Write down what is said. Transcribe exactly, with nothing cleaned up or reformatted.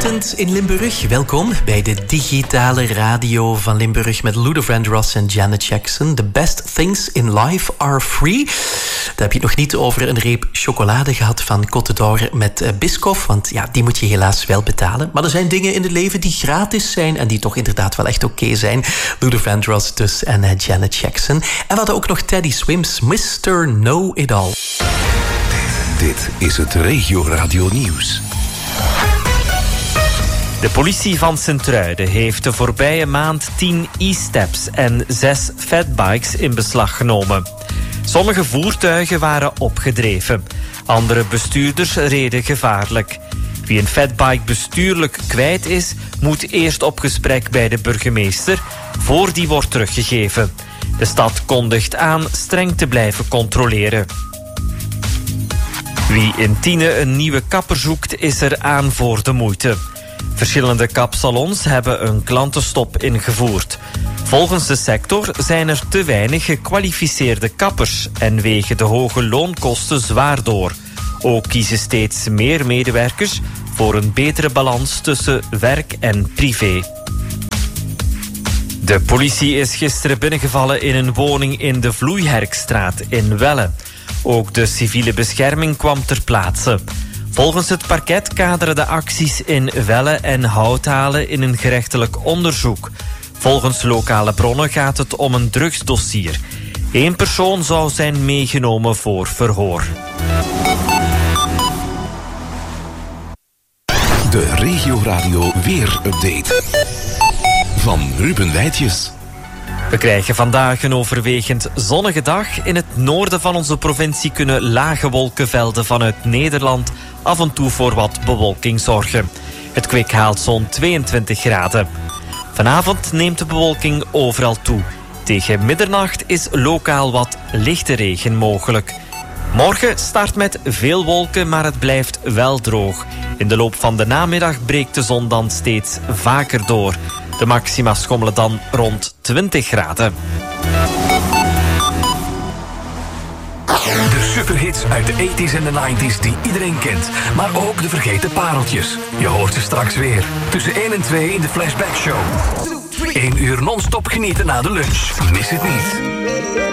Ochtend in Limburg. Welkom bij de digitale radio van Limburg met Luther Vandross en Janet Jackson. The best things in life are free. Daar heb je het nog niet over een reep chocolade gehad van Côte d'Or met uh, Biscoff, want ja, die moet je helaas wel betalen. Maar er zijn dingen in het leven die gratis zijn en die toch inderdaad wel echt oké okay zijn. Luther Vandross dus en uh, Janet Jackson. En we hadden ook nog Teddy Swims, mister Know-It-All. Dit is het Regio Radio Nieuws. De politie van Sint-Truiden heeft de voorbije maand tien e-steps en zes fatbikes in beslag genomen. Sommige voertuigen waren opgedreven. Andere bestuurders reden gevaarlijk. Wie een fatbike bestuurlijk kwijt is, moet eerst op gesprek bij de burgemeester voor die wordt teruggegeven. De stad kondigt aan streng te blijven controleren. Wie in Tiene een nieuwe kapper zoekt, is er aan voor de moeite. Verschillende kapsalons hebben een klantenstop ingevoerd. Volgens de sector zijn er te weinig gekwalificeerde kappers en wegen de hoge loonkosten zwaar door. Ook kiezen steeds meer medewerkers voor een betere balans tussen werk en privé. De politie is gisteren binnengevallen in een woning in de Vloeiherkstraat in Welle. Ook de civiele bescherming kwam ter plaatse. Volgens het parket kaderen de acties in Welle en Houthalen in een gerechtelijk onderzoek. Volgens lokale bronnen gaat het om een drugsdossier. Eén persoon zou zijn meegenomen voor verhoor. De Regio Radio Weer-update van Ruben Wijtjes. We krijgen vandaag een overwegend zonnige dag. In het noorden van onze provincie kunnen lage wolkenvelden vanuit Nederland af en toe voor wat bewolking zorgen. Het kwik haalt zo'n tweeëntwintig graden. Vanavond neemt de bewolking overal toe. Tegen middernacht is lokaal wat lichte regen mogelijk. Morgen start met veel wolken, maar het blijft wel droog. In de loop van de namiddag breekt de zon dan steeds vaker door. De maxima schommelen dan rond twintig graden. De superhits uit de tachtiger en de negentiger die iedereen kent. Maar ook de vergeten pareltjes. Je hoort ze straks weer. Tussen één en twee in de Flashback Show. Eén uur non-stop genieten na de lunch. Mis het niet.